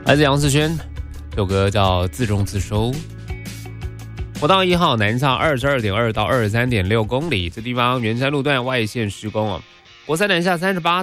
来自杨世轩，这首歌叫《自重自收》。国道1号南下22.2到23.6公里，这地方圆山路段外线施工哦。国三南下38